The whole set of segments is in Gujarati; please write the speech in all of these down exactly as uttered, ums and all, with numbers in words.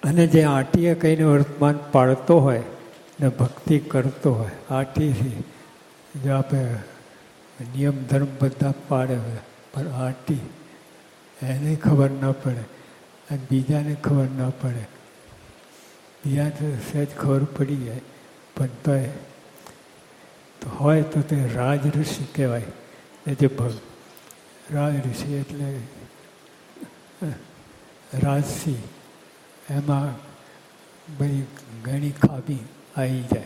અને જે આટીએ કહીને વર્તમાન પાળતો હોય ને ભક્તિ કરતો હોય, આટીથી જો આપણે નિયમ ધર્મ બધા પાડે હોય, પણ આટી એને ખબર ના પડે અને બીજાને ખબર ના પડે. બીજાને તો સહેજ ખબર પડી જાય, પણ તોય તો હોય તો તે રાજઋષિ કહેવાય. એ જે ભગ રાજઋષિ એટલે રાજસી, એમાં બધી ઘણી ખામી આવી જાય.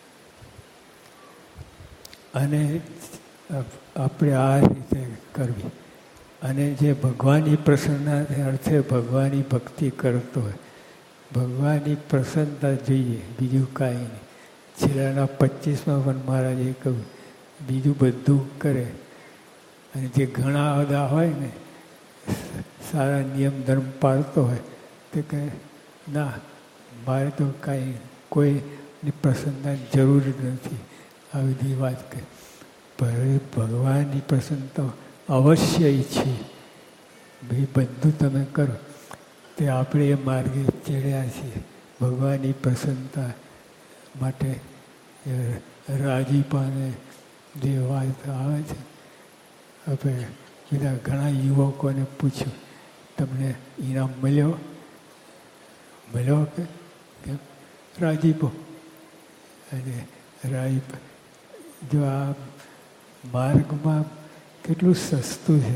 અને આપણે આ રીતે કરવી. અને જે ભગવાનની પ્રસન્નતા અર્થે ભગવાનની ભક્તિ કરતો હોય, ભગવાનની પ્રસન્નતા જોઈએ, બીજું કાંઈ નહીં. છેલ્લાના પચીસમાં પણ મહારાજે કહ્યું, બીજું બધું કરે. અને જે ઘણા બધા હોય ને, સારા નિયમ ધર્મ પાળતો હોય, તે કહે ના, મારે તો કાંઈ કોઈની પ્રસન્નતાની જરૂર નથી. આ બધી વાત કહે. પણ ભગવાનની પ્રસન્નતા અવશ્ય ઈચ્છી. ભાઈ બધું તમે કરો. તે આપણે એ માર્ગે ચડ્યા છીએ. ભગવાનની પ્રસન્નતા માટે રાજીપાને જે વાત આવે છે, આપણે બધા ઘણા યુવકોને પૂછ્યું, તમને ઇનામ મળ્યો? મળ્યો કે કેમ? રાજીપો. અને રાજીપો જો આ માર્ગમાં કેટલું સસ્તું છે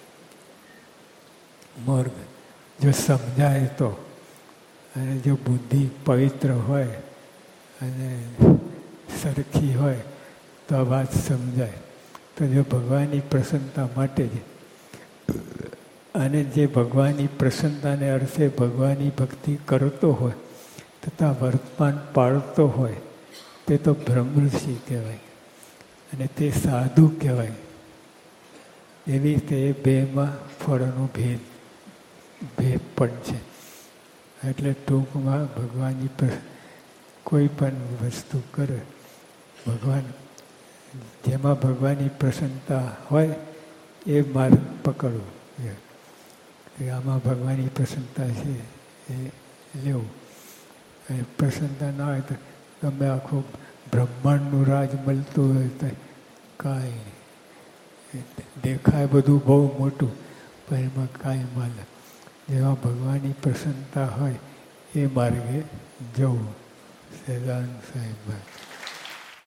માર્ગ, જો સમજાય તો. અને જો બુદ્ધિ પવિત્ર હોય અને સરખી હોય તો આ વાત સમજાય. તો જો ભગવાનની પ્રસન્નતા માટે જ, અને જે ભગવાનની પ્રસન્નતાને અર્થે ભગવાનની ભક્તિ કરતો હોય તથા વર્તમાન પાળતો હોય, તે તો બ્રહ્મઋષિ કહેવાય અને તે સાધુ કહેવાય. એવી રીતે એ બેમાં ફળનો ભેદ ભેદ પણ છે. એટલે ટૂંકમાં ભગવાનની કોઈ પણ વસ્તુ કરે, ભગવાન જેમાં ભગવાનની પ્રસન્નતા હોય એ માર્ગ પકડવો. આમાં ભગવાનની પ્રસન્નતા છે એ લેવું. અને પ્રસન્નતા ના હોય તો તમે આખું બ્રહ્માંડનું રાજ મળતું હોય તો કાંઈ દેખાય બધું બહુ મોટું, પણ એમાં કાંઈ મળે. જેમાં ભગવાનની પ્રસન્નતા હોય એ માર્ગે જવું. સહેજાનંદ સાહેબ.